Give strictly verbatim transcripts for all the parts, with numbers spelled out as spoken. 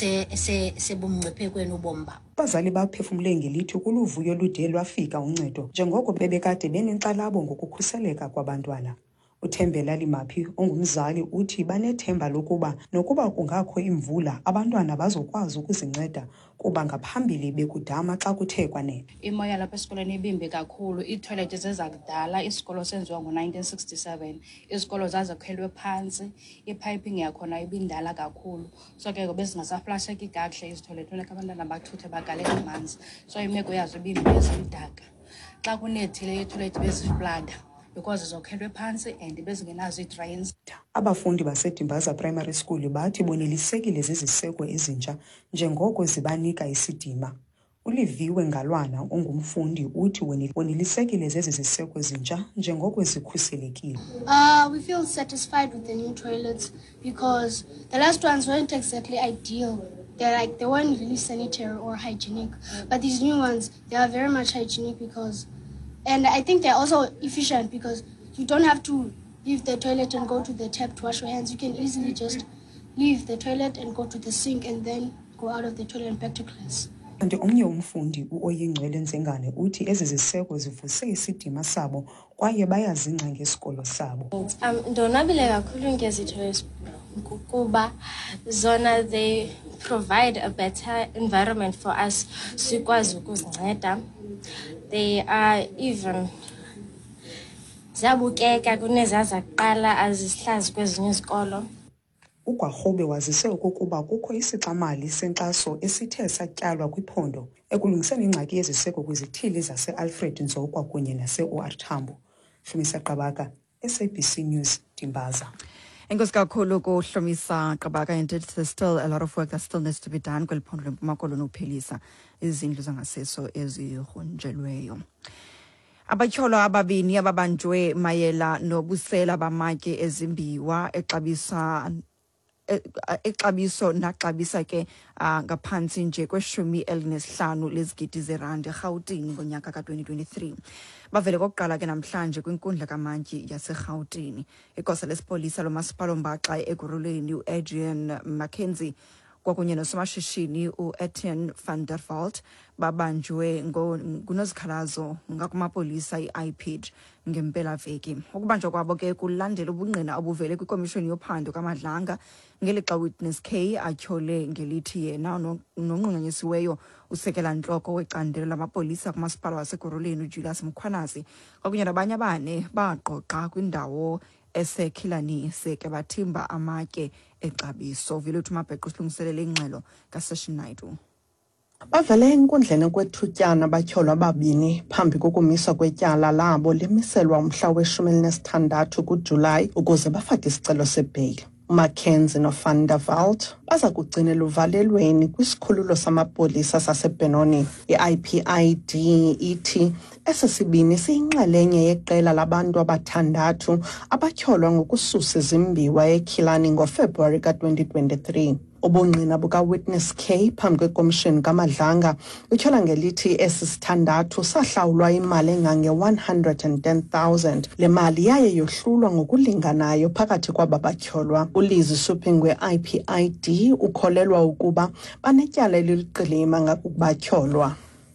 sebumngciphekweni ubomi babo. Abazali baphefumle ngelithi kuluvuyo lude lwafika uncedo njengoko bebekade benenkxalabo ngokukhuseleka kwabantwana. uThembela Limaphi ongumzali uthi banethemba lokuba nokuba kungakho imvula abantwana bazokwazi ukuzinceda kuba ngaphambili bekudama xa kuthe kwane. Imo yalapha esikolweni ibimbi kakhulu. Iitoilet zezakudala, isikolo senziwa ngo nineteen sixty-seven. Izikolo zazakhelwe phansi, ipiping yakhona ibindala kakhulu. So ke bezingasaflasheki kakuhle izitoilet funeka abantwana bathuthe bagalele amanzi. So imeko yazo ibimbi ezimdaka. Xa kunethile iitoilet beziflada because zokhelwe phansi and bezingenazo idrains. Abafundi baseDimbaza Primary School bathi bonelisekile ziziseko ezintsha njengoko zibanika isidima. uLiviwe Ngalwana ongumfundi uthi bonelisekile zeziziseko ezintsha njengoko zikhuselekile. Uh, we feel satisfied with the new toilets because the last ones weren't exactly ideal. They're like, they weren't really sanitary or hygienic. But these new ones, they are very much hygienic because, and I think they're also efficient because you don't have to leave the toilet and go to the tap to wash your hands. You can easily just leave the toilet and go to the sink and then go out of the toilet and back to class. Kanti omnye umfundi uOyingcwele Nzengane uthi ezi ziseko zivuse isidima sabo kwaye bayazingca ngesikolo sabo. Um ndonwabile kakhulu ngezitho kuba zona they provide a better environment for us sikwazi ukuzinceda. They are even zabukeka kunezazaqala azihlazi kwezinye izikolo. uGwarhobe wazise okokuba kukho isixamali senkxaso esithe satyalwa kwiphondo ekulungiseni ingxaki yeziseko kwizithili zase-Alfred Nzo kwakunye nase-O R Tambo. Hlumisa Qabaka, S A B C News, Dimbaza. Enkosi kakhulu kuHlumisa Qabaka, and there's still a lot of work that still needs to be done kweliphondo leMpuma Koloni ukuphelisa izindlu zangaseso ezihonjelweyo. Abatyholo ababini ababanjwe mayela nobusela bamatye ezimbiwa exabisa exabiso naxabisa ke ngaphansi nje kweshumi elinesihlanu lezigidi zerandi eGauteng ngonyaka ka-twenty twenty-three. Bavele kokuqala ke namhlanje kwinkundla kamantyi yaseGauteng. Igosa lespolisa lomasipala Mbaxa eGorolweni uAdrian Mackenzie kwakunye nosomashishini uEtienne van der Walt babanjwe ngunozikhalazo ngakumapolisa i-I P I D ngempela veki. Ukubanjwa kwabo ke kulandela ubungqina obuvele kwikomishoni yophando kaMadlanga ngelixa Witness K atyhole ngelithi yena nonqunqanyisiweyo usekela ntloko wecandelo lamapolisa kumasipala waseGorolweni uJulius Mkhwanazi kwakunye nabanye abane baqoqa kwindawo esekhilani seke bathimba amatye exabiso. Vile uthumabheqo silungiselele ingxelo kaSession Naidu. Bavele enkundleni kwethutyana abatyholwa ababini phambi kokumiswa kwetyala labo limiselwa umhla weshumi elinesithandathu kuJulayi ukuze bafake isicelo sebheyili. uMackenzie noVan der Walt baza kugcinela uvalelweni kwisikhululo samapolisa saseBenoni. I-I P I D ithi esesibini siyinxalenye yeqela labantu abathandathu abatyholwa ngokususa izimbiwa eKhilani ngoFebruwari ka-twenty twenty-three. Ubungqina buka-Witness K phambi kwekomishini kaMadlanga utyhola ngelithi esi sithandathu sahlawulwa imali engange-one hundred and ten thousand. Le mali yaye yohlulwa ngokulinganayo phakathi kwaba batyholwa. uLizzy Suping we-I P I D ukholelwa ukuba banetyala eliliqilima ngakubatyholwa.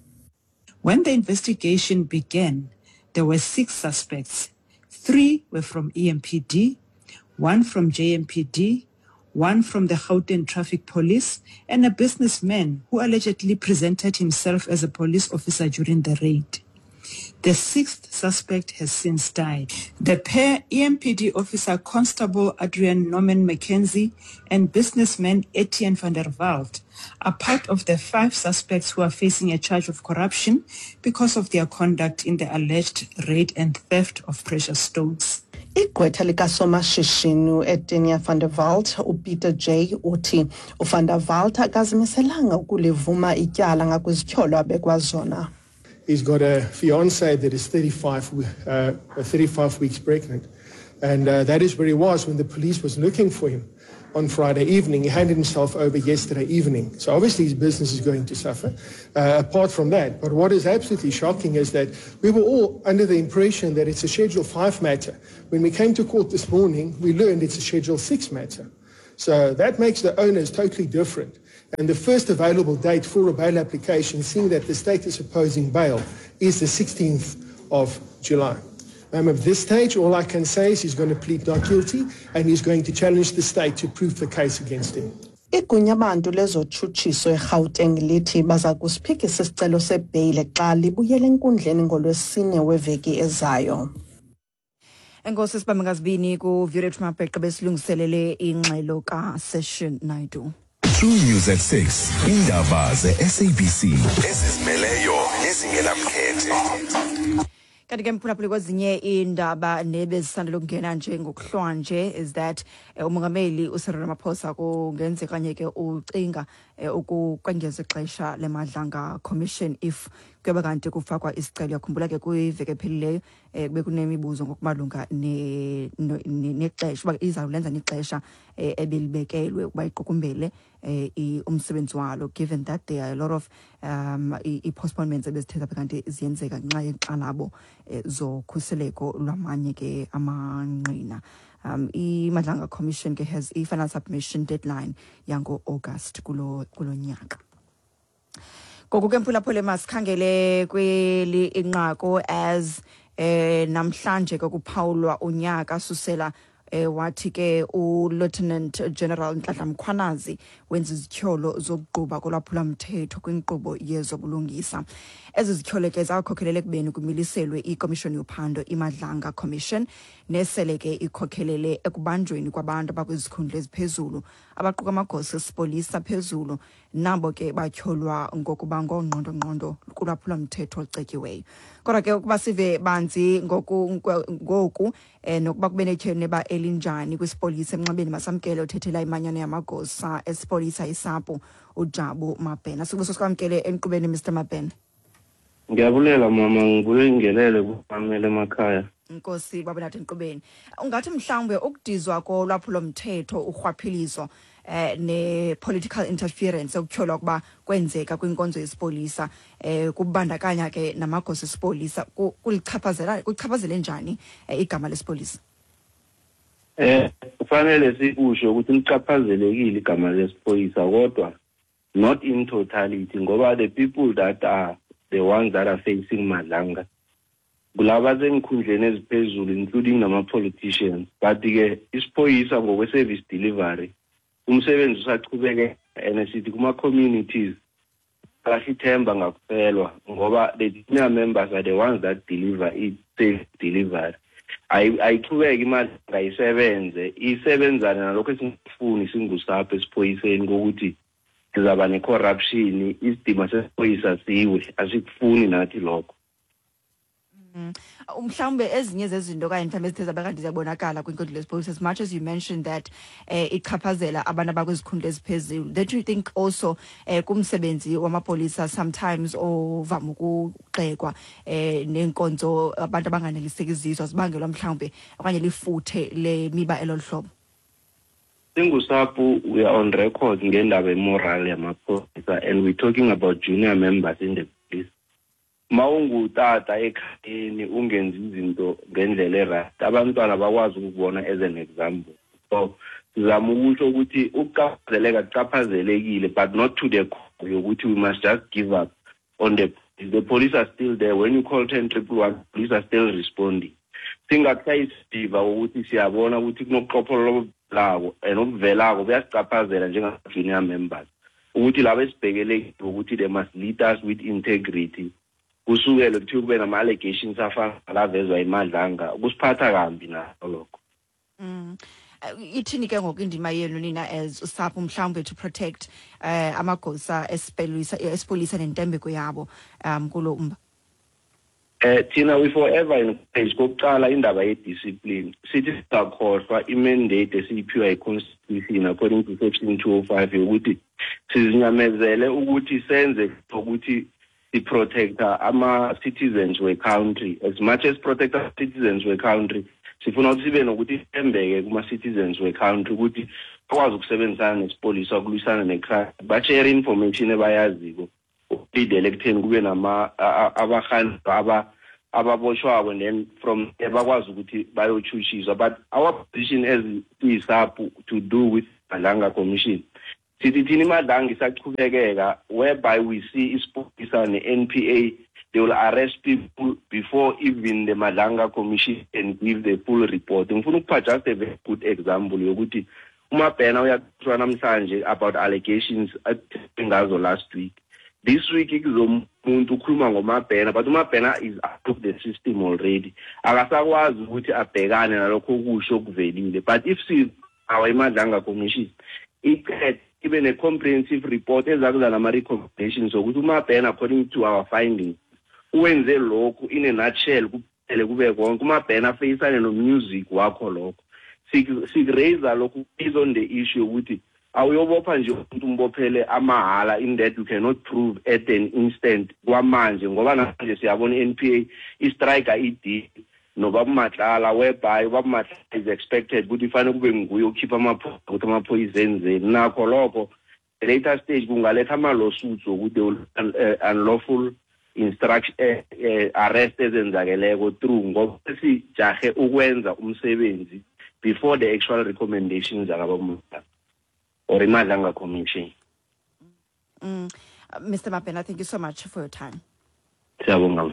When the investigation began, there were six suspects. Three were from E M P D, one from J M P D, one from the Gauteng Traffic Police, and a businessman who allegedly presented himself as a police officer during the raid. The sixth suspect has since died. The pair, E M P D officer Constable Adrian Norman Mackenzie and businessman Etienne van der Walt, are part of the five suspects who are facing a charge of corruption because of their conduct in the alleged raid and theft of precious stones. Igqwetha likasomashishini uEtienne van der Walt uPeter J uthi uVan der Walt akazimiselanga ukulivuma ityala ngakwizityholo abekwazona. He's got a fiancée that is thirty-five, uh, thirty-five weeks pregnant, and uh, that is where he was when the police was looking for him on Friday evening. He handed himself over yesterday evening. So obviously his business is going to suffer, uh, apart from that. But what is absolutely shocking is that we were all under the impression that it's a Schedule five matter. When we came to court this morning, we learned it's a Schedule six matter. So that makes the owners totally different. And the first available date for a bail application, seeing that the state is opposing bail, is the sixteenth of July. Um, at this stage, all I can say is he's going to plead not guilty and he's going to challenge the state to prove the case against him. Igunya abantu lezotshutshiso eGauteng lithi baza kusiphikisa isicelo sebheyile xa libuyele enkundleni ngolwesine weveki ezayo. Enkosi sibambe ngazibini ku Viewrate Mabheqa besilungiselele ingxelo ka Session Naidu. True News at six, indaba ze-S A B C ezizimeleyo ezingenamkhethe. Kanti ke mphulaphuli kwezinye indaba nebezisandula ukungena nje ngokuhlwa nje is that umongameli uCyril Ramaphosa kungenzeka kanye ke ucinga ukukwengeza ixesha lemadlanga commission if kuba kanti kufakwa isicelo. Yakhumbula ke kuyiveke ephelileyo kube kunemibuzo ngokumalunga ne nexesha uba izawulenza nexesha ebelibekelwe ukuba iqukumbele umsebenzi walo, given that there are a lot of um i-postponements ebezithetha kanti ziyenzeka ngenxa yenxalabo zokhuseleko lwamanye ke amanqina. Um, i-Madlanga Commission ke has i-final submission deadline yango August kulo kulo nyaka. Gogo ke mphulaphule masikhangele kweli inqako as eh namhlanje ke kuphawulwa unyaka susela eh wathi ke uLieutenant General Nhlanhla Mkhwanazi wenza izityholo zokuquba kolwaphula mthetho kwinkqubo yezobulungisa. Ezi zityholo ke zakhokhelele kubeni kumiliselwe iCommission yophando iMadlanga Commission nesele ke ikhokhelele ekubanjweni kwabantu abakwizikhundla eziphezulu abaquka amagosa esipolisa phezulu nabo ke batyholwa ngokuba ngongqondo ngqondo kulwaphula mthetho ocetyiweyo. Kodwa ke ukuba sive banzi ngoku ngoku eh nokuba kubenethene ba elinjani kwisipolisa emnxebeni masamkele uthethela imanyano yamagosa esipolisa isapo uJabu Mabhena. Sikubuso sikwamkele enkqubeni Mister Mabhena. Ngiyabulela mama, ngibuye ngingelele kumamele emakhaya. Inkosi babenathi enkqubeni. Ungathi mhlawumbe ukudizwa kolwaphulo mthetho urhwaphilizo eh ne political interference okutyholwa kuba kwenzeka kwinkonzo yesipolisa eh kubandakanya ke namagosa esipolisa kulichaphazela kuchaphazele njani igama lesipolisa? Eh kufanele sikusho ukuthi lichaphazelekile igama lesipolisa kodwa not in totality ngoba the people that are the ones that are facing Madlanga kulaba zengikhundleni eziphezulu including nama politicians, but ke isipolisa ngokwe service delivery umsebenzi usachubeke enesithi kuma communities asithemba ngakufelwa ngoba the senior members are the ones that deliver it safe delivery. I ayichubeke imali ngayisebenze isebenzana nalokho esingifuni singusapho esipoyiseni ukuthi sizaba ne corruption isidima sesipoyisa siwe asikufuni nathi lokho. Umhlawumbe ezinye zezinto kanye mhlawumbe ezithe zabakanti ziyabonakala kwinkundla yesipolisa as much as you mentioned that eh ichaphazela abantu abakwizikhundla eziphezulu, that you think also eh kumsebenzi wamapolisa sometimes ovama ukuxekwa eh nenkonzo abantu abanganeliseki izizwe zibangelwa mhlawumbe okanye lifuthe le miba elolhlobo? Singusapho we are on record ngendaba emoral yamapolisa and we talking about junior members in the police. Mawungutata ekhayeni ungenza izinto ngendlela right abantwana bakwazi ukubona as an example. So sizama ukusho ukuthi ukuchaphazeleka kuchaphazelekile but not to the core yokuthi we must just give up on the the police are still there. When you call ten triple one, police are still responding. Singakuyidiva ukuthi siyabona ukuthi kunoqopholo labo enokuvelako buyasichaphazela njenga junior members ukuthi labo esibhekeleke ukuthi they must lead us with integrity. Kusukela ukuthi kube nama allegations afana lavezwa iMadlanga kusiphatha kambi naso lokho. Mm. Ithini ke ngokindima yenu nina as usapho mhlawumbe to protect eh amagosa esipolisa esipolisa nentembeko yabo um kulo umba? Eh thina we forever encourage kokuqala indaba ye discipline. Sithi sakhohlwa imandate esiyiphiwa yiconstitution according to section two oh five ukuthi sizinyamezele ukuthi senze ukuthi to protect ama citizens we country as much as protect our citizens we country. Sifuna ukuthi sibe nokuthi embeke kuma citizens we country ukuthi bakwazi ukusebenzisana nesipolisa ukulwisana necrime ba share information ebayaziko ukuthi elected kube nama abahani aba ababoshwa and then from bakwazi ukuthi bayochushiswa. But our position as isapho to do with Madlanga Commission sithi thina imadlanga isaqhubekeka whereby we see isipokisa ne-N P A, they will arrest people before even the Madlanga Commission can give the full report. Ngifuna ukupha just a very good example yokuthi uMabhena uyakhuluma namhlanje about allegations ngazo last week. This week kuzomuntu ukhuluma ngoMabhena, but uMabhena is out of the system already. Akasakwazi ukuthi abhekane nalokho okusho okuvelile. But if see our Madlanga Commission, it had even a comprehensive report ezakuza nama recommendations ukuthi uMabhena according to our findings wenze lokho in a nutshell kuphele kube konke uMabhena afeyisane no music wakho lokho sik-raise lokho is on the issue ukuthi awuyobopha nje umuntu umbophele amahala in that you cannot prove at an instant kwamanje ngoba manje siyabona i-N P A i-striker i-D nobaba Matlala whereby ubaba Matlala is expected ukuthi fanele kube nguye okhipha amaphoyisa ukuthi amaphoyisa enzeni nakho lokho the later stage kungaletha ama lawsuits ukuthi unlawful instruction uh, uh, arrest ezenzakeleko through ngoba sijahe ukwenza umsebenzi before the actual recommendations zakabamutla or imadlanga commission. Mm. Uh, Mister Mabhena, thank you so much for your time. Siyabonga.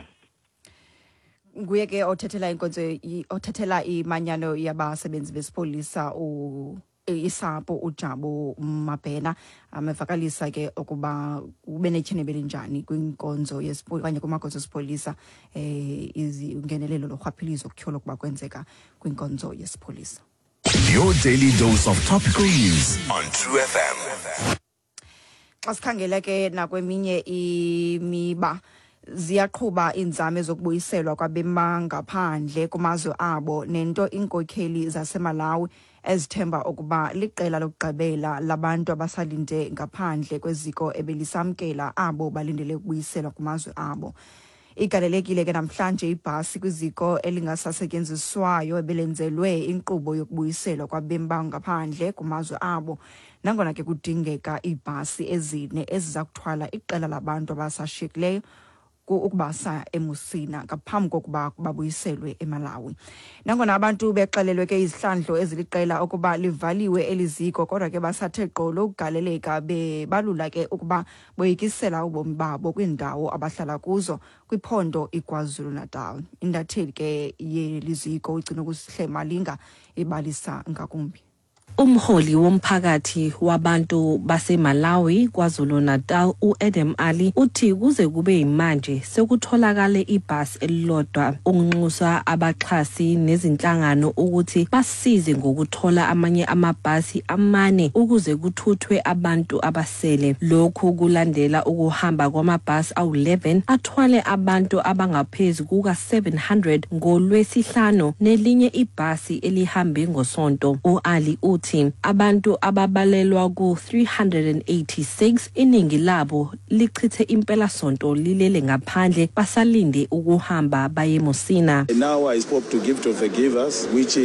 Nguye ke othethela inkonzo othethela imanyano yabasebenzi besipolisa u isapo uJabu Mabhena amevakalisa ke ukuba ube nethenebele njani kwinkonzo yesipolisa kanye kumakonzo esipolisa eh izingenelelo lokhwaphilizo kutyholo kuba kwenzeka kwinkonzo yesipolisa. Your daily dose of topical news on True F M. Asikhangele ke nakweminye imiba ziyaqhuba inzame zokubuyiselwa kwabema ngaphandle kumazwe abo nento inkokheli zaseMalawi ezithemba ukuba liqela lokugqibela labantu abasalinde ngaphandle kweziko ebelisamkela abo balindele ukubuyiselwa kumazwe abo. Igalelekile ke namhlanje ibhasi kwiziko elingasasetyenziswayo ebelenzelwe inkqubo yokubuyiselwa kwabemba ngaphandle kumazwe abo nangona ke kudingeka ibhasi ezine eziza kuthwala iqela labantu abasashiyekileyo ukubasa eMusina ngaphambi kokuba babuyiselwe eMalawi. Nangona abantu bexelelwe ke izihlandlo eziliqela ukuba livaliwe eliziko kodwa ke basathe qolo ukugaleleka bebalula ke ukuba boyikisela ubomi babo kwindawo abahlala kuzo kwiphondo iKwaZulu Natal. Indatheli ke yeliziko ugcina ukusihlema linga ibalisa ngakumbi. Umholi womphakathi wabantu baseMalawi KwaZulu Natal uAdam Ali uthi kuze kube imanje sekutholakale ibhasi elilodwa ukunxusa abaxhasi nezinhlangano ukuthi basize ngokuthola amanye amabhasi amane ukuze kuthuthwe abantu abasele. Lokhu kulandela ukuhamba kwamabhasi awu eleven athwale abantu abangaphezulu kuka seven hundred ngolwesihlanu nelinye ibhasi elihambe ngosonto. uAli uthi abantu ababalelwa ku three hundred eighty-six iningi labo lichithe impela sonto lilele ngaphandle basalinde ukuhamba baye eMusina. Now I spoke to Gift of the Givers, which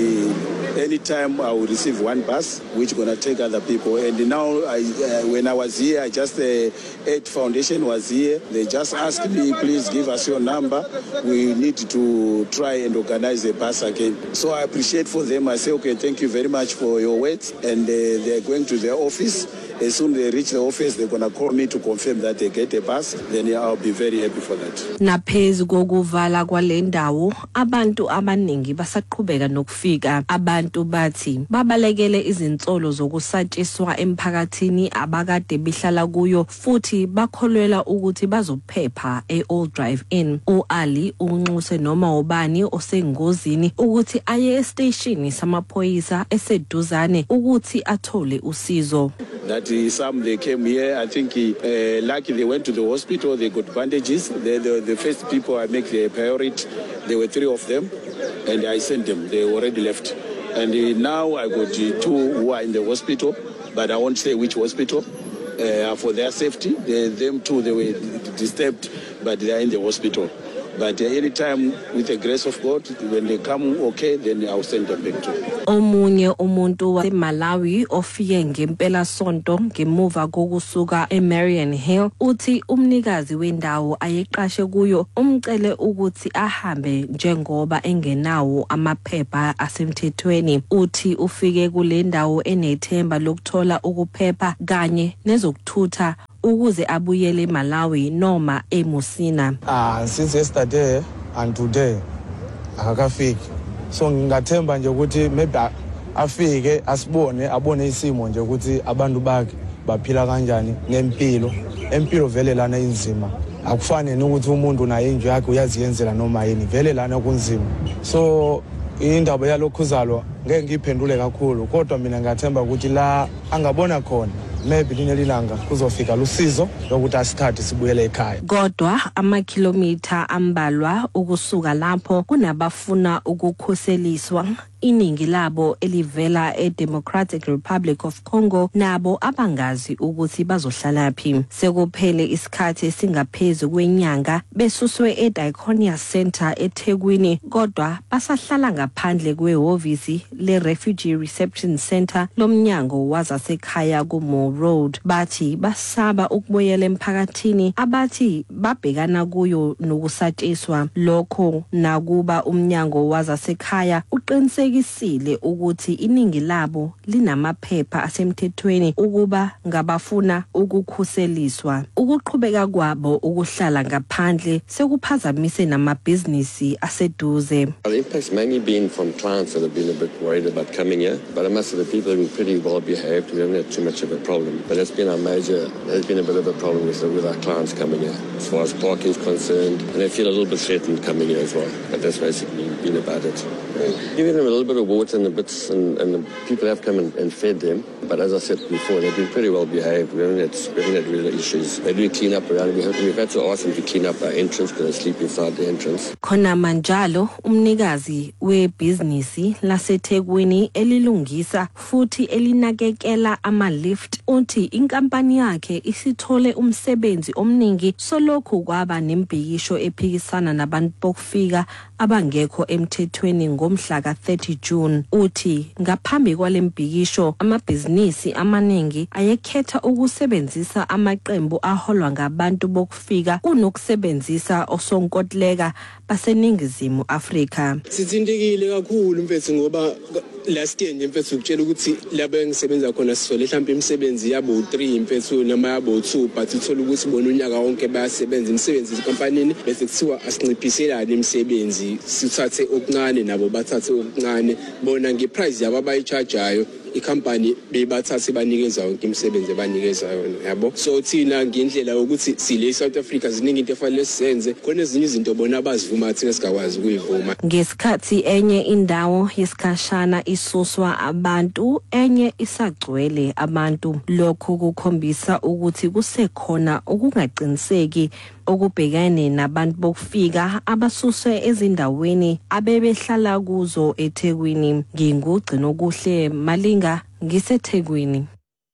uh, anytime I will receive one bus which gonna take other people, and now I, uh, when I was here I just uh, Aid Foundation was here. They just asked me, please give us your number, we need to try and organize a bus again. So I appreciate for them. I say okay, thank you very much for your words, and uh, they're going to their office. As soon as they reach the office, they're going to call me to confirm that they get a bus. Then yeah, I'll be very happy for that. Naphezu kokuvala kwalendawo abantu abaningi basaqhubeka nokufika. Abantu bathi babalekele izinsolo zokusatshiswa emphakathini abakade bihlala kuyo futhi bakholwela ukuthi bazophepha eOld Drive Inn. uAli unxuse noma ubani osengozini ukuthi aye estation samaphoyisa eseduzane ukuthi athole usizo. That uh, some they came here, I think uh, lucky they went to the hospital, they got bandages. They, the, the first people I make the priority, there were three of them, and I sent them, they already left. And uh, now I got uh, two who are in the hospital, but I won't say which hospital, uh, for their safety. They, them two, they were disturbed, but they are in the hospital. But uh, anytime, with the grace of God, when they come okay, then I'll send them back to him. Omunye umuntu waseMalawi ofike ngempela sonto ngemuva kokusuka eMarian Hill uthi umnikazi wendawo ayeqashe kuyo umcele ukuthi ahambe njengoba engenawo amaphepha asemthethweni. Uthi ufike kule ndawo enethemba lokuthola ukuphepha kanye nezokuthutha ukuze abuyele eMalawi noma eMusina. Ah, since yesterday and today akafiki. So ngingathemba nje ukuthi maybe afike asibone abone isimo nje ukuthi abantu bakhe baphila kanjani ngempilo. Empilo vele lana inzima. Akufane ukuthi umuntu naye injo yakhe uyaziyenzela noma yini vele lana kunzima. So indaba yalokho uzalwa ngeke ngiphendule kakhulu kodwa mina ngathemba ukuthi la angabona khona maybe linelilanga kuzofika lusizo lokuthi asithathe sibuyele ekhaya. Kodwa amakhilomitha ambalwa ukusuka lapho kunabafuna ukukhuseliswa. Iningi labo elivela eDemocratic Republic of Congo nabo abangazi ukuthi bazohlala phi. Sekuphele isikhathi singaphezulu kwenyanga besuswe eDiaconia Center eThekwini kodwa basahlala ngaphandle kwehhovisi le-Refugee Reception Center lomnyango wazasekhaya kuMo Road. Bathi basaba ukubuyela emphakathini abathi babhekana kuyo nokusatshiswa. Lokho nakuba umnyango wazasekhaya uqinisekisile ukuthi iningi labo linamaphepha asemthethweni ukuba ngabafuna ukukhuseliswa. Ukuqhubeka kwabo ukuhlala ngaphandle sekuphazamise namabhizinisi aseduze. The impact's mainly been from clients that have been a bit worried about coming here, but I must say the people have been pretty well behaved. We haven't had too much of a problem, but it's been a major, there's been a bit of a problem with, with our clients coming here as far as parking is concerned, and they feel a little bit threatened coming here as well. But that's basically been about it. Giving them a little bit of water and the bits, and, and the people have come and, and fed them. But as I said before, they've been pretty well behaved. We haven't had, we haven't had real issues. They do clean up around. We have, we've had to ask them to clean up our entrance because they sleep inside the entrance. Khona manjalo umnikazi webhizinisi laseThekwini elilungisa futhi elinakekela ama-lift uthi inkampani yakhe isithole umsebenzi omningi solokhu kwaba nembhikisho ephikisana nabantu bokufika abangekho emthethweni ngomhla ka thirty June. Uthi ngaphambi kwalembhikisho amabhizinisi amaningi ayekhetha ukusebenzisa amaqembu aholwa ngabantu bokufika kunokusebenzisa osonkontileka baseningizimu Afrika. Sithintekile kakhulu mfethu ngoba last year nje mfethu ukutshela ukuthi labo engisebenza khona sisole mhlawumbe imisebenzi yabo three mfethu noma yabo two but uthola ukuthi bona unyaka wonke bayasebenza imisebenzi ekompanini bese kuthiwa asinciphiselane imisebenzi sithathe okuncane nabo bathathe okuncane bona ngeprice yabo abayichargeayo icompany bebathathe banikeza yonke imisebenzi abanikeza yona yabo. So thina ngendlela ukuthi sile South Africa ziningi into efanele sizenze khona ezinye izinto bona abazivuma thina sikakwazi ukuyivuma. Ngesikhathi enye indawo yesikhashana isuswa abantu enye isagcwele abantu, lokho kukhombisa ukuthi kusekhona ukungaqiniseki okubhekane nabantu bokufika abasuswe ezindaweni abebehlala kuzo eThekwini. Ngingugcino kuhle Malinga ngiseThekwini.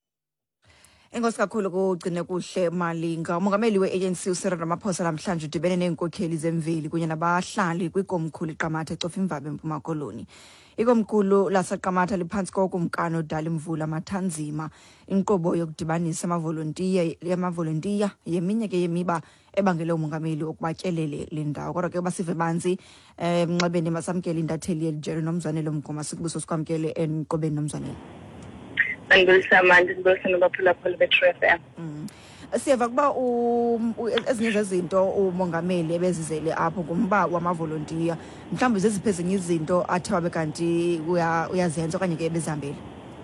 Enkosi kakhulu kugcine kuhle Malinga. Umongameli we-agency uCyril Ramaphosa namhlanje udibene neenkokheli zemveli kunye nabahlali kwikomkhulu iQamatha ecofa imvaba eMpuma Koloni. Ikomkhulu laseQamatha liphansi kokumkani uDali Mvula Mathanzima. Inkqubo yokudibanisa amavolontiya yamavolontiya yeminye ke yemiba ebangele umongameli ukubatyelele le ndawo. Kodwa ke basive banzi emnxebeni masamkele intatheli yelijelo nomzwanele Mgoma sikubuso sikwamkele enqobeni nomzwanele. Angilisamanje ngibosana baphulaphula beTrue F M. Siyeva kuba ezinye zezinto umongameli ebezizele apho ngumba wamavolontiya mhlawumbe zeziphi ezinye izinto athi wabe kanti uyazenza okanye ke bezihambele.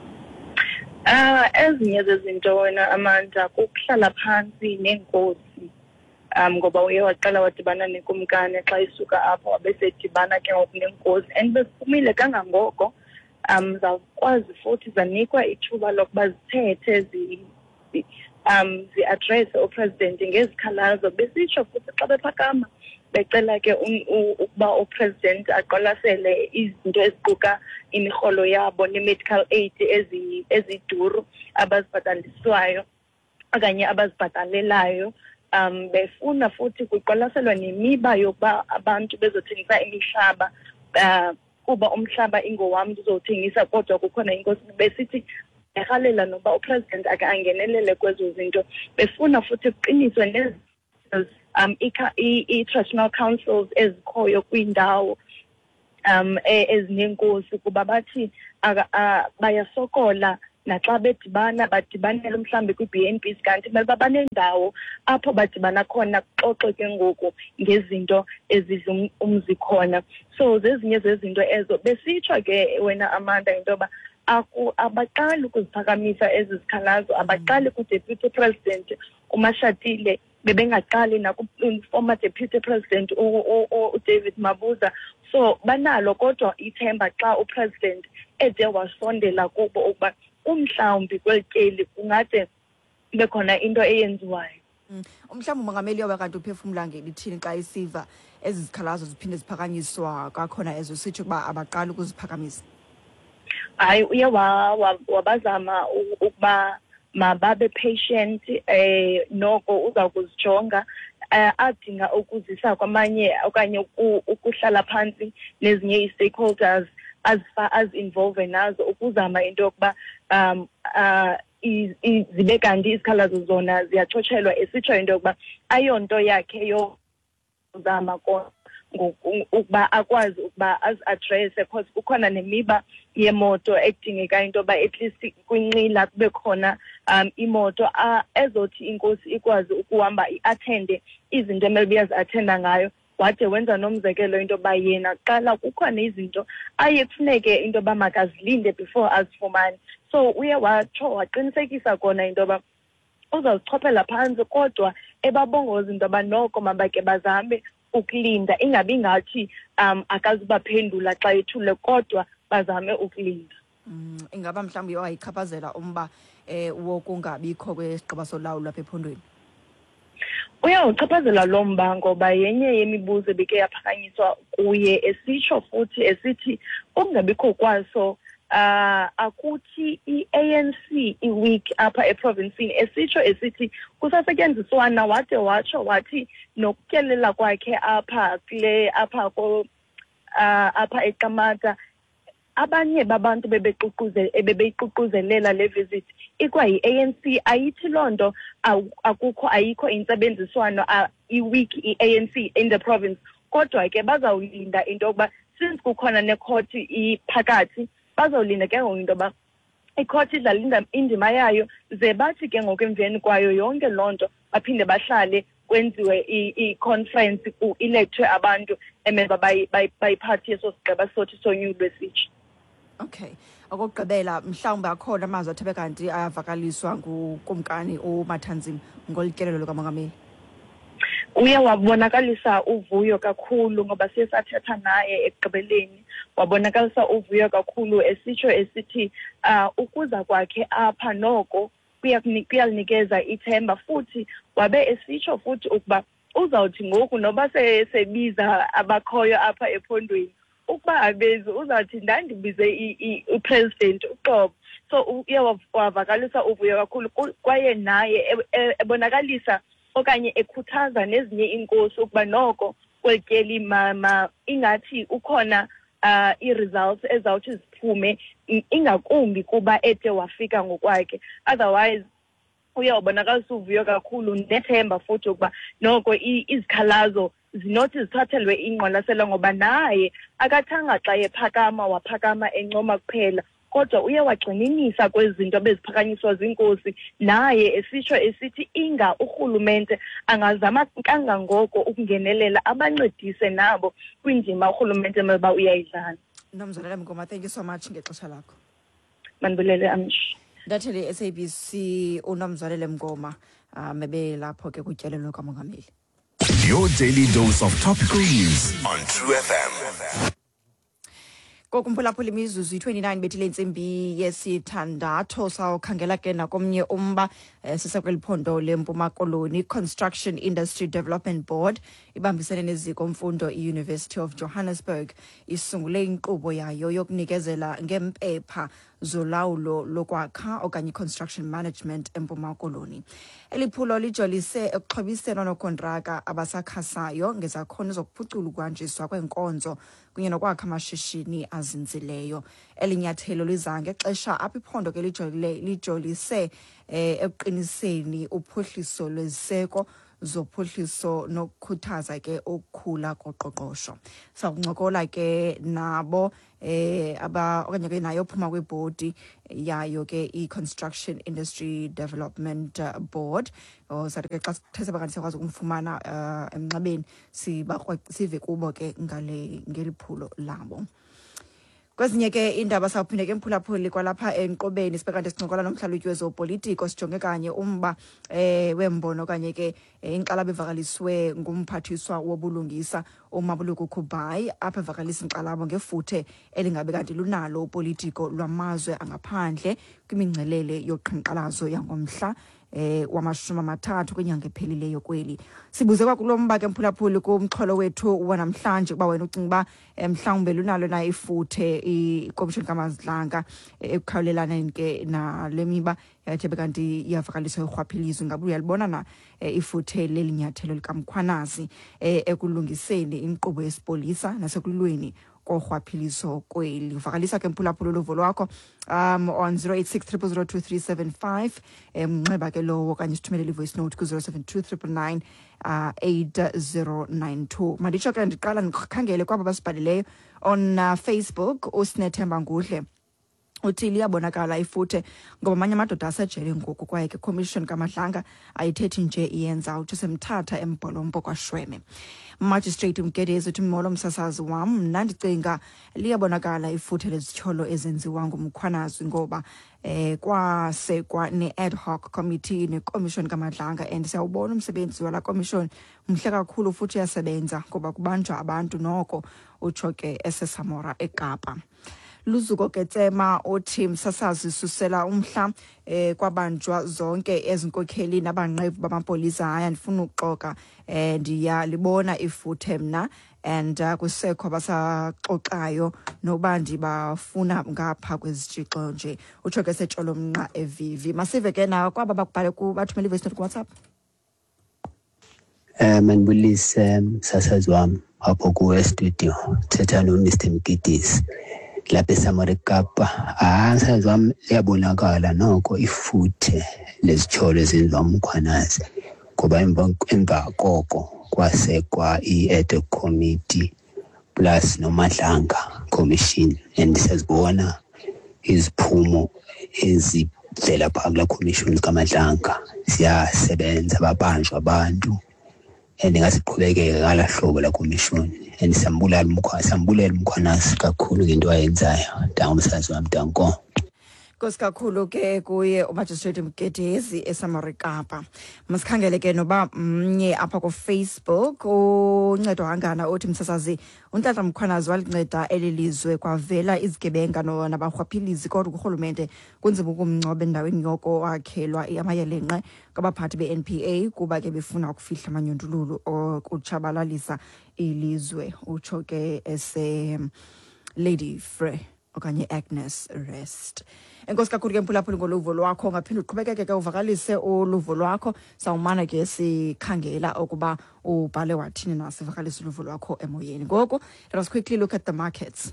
Ah ezinye zezinto wena Amanda kukuhlala phansi nenkosi um ngoba uye waqala wadibana nenkumkane xa isuka apho abesedibana ke ngokunenkosi and besiphumile kangangoko um zakwazi futhi zanikwa ithuba lokuba zithethe zi um zi-address upresident ngezikhalazo besitsho futhi xa bephakama becela ke ukuba upresident aqwalasele izinto eziquka imirholo yabo ne-medical aid eziduru abazibhataliswayo okanye abazibhatalelayo um befuna futhi kuqwalaselwa nemiba yokuba abantu bezothengisa imihlaba uh, kuba umhlaba ingowami uzothengisa kodwa kukhona inkosi besithi ehalela noba upresident akangenelele kwezo zinto befuna futhi kuqiniswe nezi um i-traditional councils ezikhoyo kwindawo um ezinenkosi kuba bathi bayasokola naxa bedibana badibanela mhlambe kwi-B N Bs kanti mele babanendawo apho badibana khona kuxoxe ngoku ngezinto ezidla umzi khona so zezinye zezinto ezo besitsho ke wena Amanda into yoba aku abaqali ukuziphakamisa ezizikhalazo abaqali ku-deputy president uMashatile bebengaqali naku-former deputy president uDavid Mabuza so banalo kodwa ithemba xa upresident ede wasondela kubo ukuba umhlawumbi kwelityeli kungade bekhona into eyenziwayo. Umhlawumbi umongameli yoba kanti uphefumula ngelithini xa isiva ezi zikhalazo ziphinde ziphakanyiswa kwakhona ezo sithi ukuba abaqali ukuziphakamisa? Hayi uye wabazama ukuba mababe patient eh noko uza kuzijonga adinga ukuzisa kwamanye okanye ukuhlala phansi nezinye i-stakeholders as far as involved nazo ukuzama into yokuba um uh zibe kanti izikhalazo zona ziyachotshelwa esitsho into yokuba ayonto yakhe yozama ukuba akwazi ukuba as-address because kukhona nemiba yemoto edingeka into yoba at least kwincila kube khona um imoto ezothi inkosi ikwazi ukuhamba i-athende izinto emele uyazi-athenda ngayo wade wenza nomzekelo into yoba yena qala kukhona izinto aye kufuneke into yoba makazilinde before azifumane so uye watsho waqinisekisa kona into yoba uzazichophela phantsi kodwa ebabongoza into yoba noko mabake bazame ukulinda ingabi ngathi um akazubaphendula xa ethule kodwa bazame ukulinda. Mm, ingaba mhlawumbi wayichaphazela umba eh wokungabikho kwesigqiba solawulo lapha ephondweni? Uyawuchaphazela lo mba ngoba yenye yemibuzo beke yaphakanyiswa kuye esitsho futhi esithi ukungabikho kwaso uh akuthi i-A N C i-week apha eprovincini esitsho esithi kusasetyenziswana wade watsho wathi nokutyelela kwakhe apha kule apha ko uh apha eQamata abanye babantu bebeququze bebeyiququzelela le visit ikwayi-A N C ayithi lonto akukho ayikho insebenziswano i-week i-A N C in the province kodwa ke bazawulinda into yokuba since kukhona ne-court iphakathi bazawulinda ke ngoku into yoba i-court idlala indima yayo ze bathi ke ngoku emveni kwayo yonke loo nto baphinde bahlale kwenziwe i-conference ku-elethwe abantu emele bayiphathe eso sigqiba sothi sonyulo lwesitsho. Okay. Okugqibela mhlawumbe akhona amazwi athe kanti ayavakaliswa ngukumkani uMathanzima ngolityelelo lukamongameli? Uye wabonakalisa uvuyo kakhulu ngoba siye sathetha naye ekugqibeleni wabonakalisa uvuyo kakhulu esitsho esithi uh, ukuza kwakhe apha noko kuyalinikeza ithemba futhi wabe esitsho futhi ukuba uzawuthi ngoku noba sebiza abakhoyo apha ephondweni ukuba abezi uzawuthi ndandibize upresident uqobo so uye wavakalisa uvuyo kakhulu kwaye naye ebonakalisa okanye ekhuthaza nezinye inkosi ukuba noko kwelityeli mama ingathi ukhona uh i-results ezawuthi ziphume ingakumbi kuba ede wafika ngokwakhe otherwise uyawubonakalisa uvuyo kakhulu nethemba futhi ukuba noko izikhalazo zinothi zithathelwe ingqwalasela ngoba naye akathanga xa ephakama waphakama encoma kuphela kodwa uye wagxininisa kwezinto beziphakanyiswa zinkosi naye esitsho esithi inga urhulumente angazama kangangoko ukungenelela abancedise nabo kwindima urhulumente meba uyayidlala. Nomzalele Mngoma, thank you so much ngexesha lakho. Mandibulele Amshi. Ndathele S A B C uNomzalele Mngoma mebe lapho ke kutyelelo kamongameli. Your daily dose of topical news on True F M. Kokumpulaphula imizuzu i-twenty-nine bethile intsimbi yesithandathu sawukhangela ke nakomnye umba sisekweliphondo leMpuma Koloni. Construction Industry Development Board ibambisene neziko mfundo i-University of Johannesburg isungule inkqubo yayo yokunikezela ngempepha zolawulo lokwakha okanye construction management eMpuma Koloni. Eliphulo lijolise ekuxhobiseni oonokontraka abasakhasayo ngezakhono zokuphucula ukwanjiswa kwenkonzo kunye nokwakha amashishini azinzileyo. Elinyathelo liza ngexesha apho iphondo ke lijolise eh, ekuqiniseni uphuhliso lweziseko zophuhliso nokukhuthaza ke ukukhula koqoqosho. Sawuncokola ke nabo eh aba okanye ke nayo phuma kwebhodi yayo ke i-Construction Industry Development Board osathi ke xa sithese bakanti sikwazi ukumfumana emnxebeni siba sive kubo ke ngale ngeliphulo labo. Kwezinye ke indaba sawuphinde ke mphulaphuli kwalapha enqobeni sibekanti sincokola nomhlalutyi wezopolitiko sijonge kanye umba eh wembono kanye ke inqalaba evakaliswe ngumphathiswa wobulungisa uMabuluku Kubayi apha evakalisa inqalabo ngefuthe elingabe kanti lunalo upolitiko lwamazwe angaphandle kwimingcelele yoqhankqalazo yangomhla eh wamashumi amathathu kwenyanga ephelileyo kweli. Sibuze kwakulomba ke mphulaphuli kumxholo wethu wanamhlanje kuba wena ucinga ba mhlawumbe lunalo na ifuthe iCommission kaMazidlanga ekukhawulelana ke na lemiba yathi bekanti iyavakaliswa irhwaphilizo ngabe uyalibona na ifuthe lelinyathelo likamkhwanazi ekulungiseni inkqubo yesipolisa nasekulweni korhwaphilizo kweli. Vakalisa ke mphulaphuli luvo lwakho um on zero eight six zero zero two three seven five mnxeba ke lowo okanye sithumele voice note ku zero seven two nine nine uh eight zero nine two. Manditsho ke ndiqala ndikhangele kwaba basibhalileyo on uh, Facebook uSinethemba Ngudle uthi liyabonakala ifuthe ngoba amanye amadoda asejele ngoku kwaye ke Commission kaMadlanga ayithethi nje iyenza uthi semthatha embholompo kwaShweme. Magistrate Mgedezi uthi molo msasazi wam mna ndicinga liyabonakala ifuthe lezithyolo ezenziwa ngumkhwanazi ngoba eh kwasekwa ne-ad hoc committee ne-commission kaMadlanga and siyawubona umsebenzi wala commission mhle kakhulu futhi yasebenza ngoba kubanjwa abantu noko utsho ke esesamora eKapa. Luzuko Ketsema othi msasazi susela umhla eh kwabanjwa zonke ezinkokheli nabanqevu bamapolisa haya ndifuna ukuxoka eh ndiya libona ifuthe mna and uh, kusekho basaxoxayo noba ndibafuna ngapha kwezitshixo nje utsho ke setsholo mnqa evivi. Masive ke na kwaba bakubhale ku bathumela ivoice note ku WhatsApp. Eh manibulise msasazi wami apho ku studio thetha no Mister Mgedezi lapha eSamora eKapa. Ah sazwami liyabonakala noko ifuthe lezithyolo ezenziwa umkhwanazi ngoba emva koko kwasekwa i-ad hoc committee plus noMadlanga commission and sazibona iziphumo ezivela phaa kula commission kaMadlanga siyasebenza babanjwa abantu and ngasiqhubekeke ngala hlobo la commission and sambulala umkhwanazi sambulela umkhwanazi kakhulu ngento ayenzayo dangumsazi wami danko. Koskakhulu ke kuye uMagistrate Mgedezi eSamora eKapa. Masikhangele ke noba mnye apha ku Facebook uncedo hangana uthi msasazi uNtata Mkhwanazi walinceda elilizwe kwavela izigebenga no nabarhwaphilizi kodwa urhulumente kunzima ukumncoba endaweni yoko wakhelwa amayelenqe kwabaphathi be-N P A kuba ke befuna ukufihla amanyundululu okutshabalalisa ilizwe utsho ke ese Lady Frey okanye Agnes Rest. Enkosi kakhulu ke mphulaphuli ngoluvo lwakho ngaphinde uqhubekeke ke uvakalise uluvo lwakho sawumana ke sikhangela ukuba ubhale wathini na sivakalise uluvo lwakho emoyeni. Ngoku let us quickly look at the markets.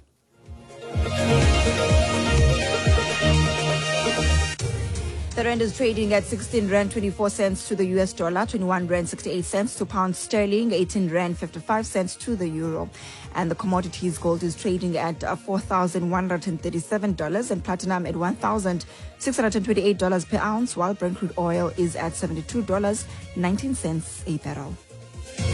The rand is trading at sixteen rand twenty-four cents to the U S dollar, twenty-one rand sixty-eight cents to pound sterling, eighteen rand fifty-five cents to the euro. And the commodities gold is trading at four thousand one hundred thirty-seven dollars and platinum at one thousand six hundred twenty-eight dollars per ounce, while Brent crude oil is at seventy-two dollars and nineteen cents a barrel.